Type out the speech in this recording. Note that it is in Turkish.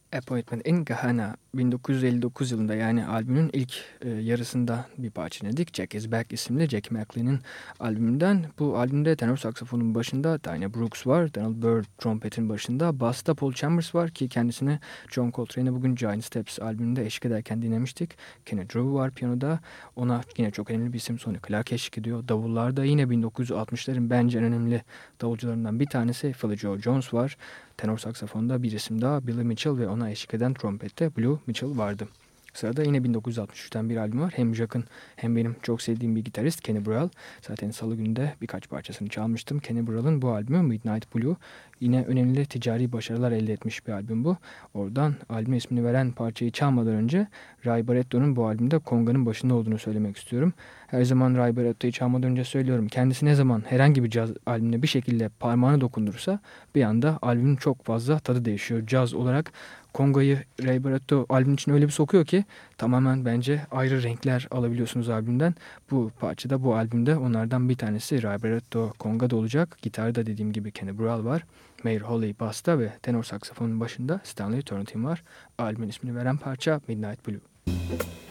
Appointment in Gahanna 1959 yılında, yani albümün ilk yarısında bir parça dinledik. Jack is Back isimli Jackie McLean'in albümünden. Bu albümde tenor saksafonun başında Dinah Brooks var. Donald Byrd trompetin başında. Bass'ta Paul Chambers var ki kendisini John Coltrane'e bugün Giant Steps albümünde eşlik ederken dinlemiştik. Kenny Drew var piyanoda. Ona yine çok önemli bir isim Sonny Clark eşlik ediyor. Davullarda yine 1960'ların bence en önemli davulcularından bir tanesi Philly Joe Jones var. Tenor saksafonda bir isim daha Billy Mitchell ve ona eşlik eden trompette Blue Mitchell vardı. Sırada yine 1963'ten bir albüm var. Hem Jack'ın hem benim çok sevdiğim bir gitarist Kenny Burrell. Zaten salı günde birkaç parçasını çalmıştım. Kenny Burrell'ın bu albümü Midnight Blue. Yine önemli ticari başarılar elde etmiş bir albüm bu. Oradan albüme ismini veren parçayı çalmadan önce Ray Barretto'nun bu albümde konga'nın başında olduğunu söylemek istiyorum. Her zaman Ray Barretto'yu çalmadan önce söylüyorum. Kendisi ne zaman herhangi bir caz albümüne bir şekilde parmağını dokundurursa bir anda albümün çok fazla tadı değişiyor. Caz olarak kongayı Ray Barretto albümün içine öyle bir sokuyor ki tamamen bence ayrı renkler alabiliyorsunuz albümden. Bu parçada, bu albümde onlardan bir tanesi Ray Barretto kongada olacak. Gitarda dediğim gibi Kenny Burrell var. Mayer Hawley basta ve tenor saksafonun başında Stanley Turrentine var. Albümün ismini veren parça Midnight Blue.